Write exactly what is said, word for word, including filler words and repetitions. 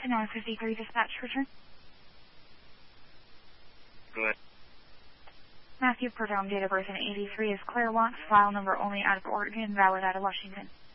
to nine fifty-three dispatch return. Go ahead. Matthew Perdome, date of birth in eighty-three is Claire Watts, file number only out of Oregon, valid out of Washington.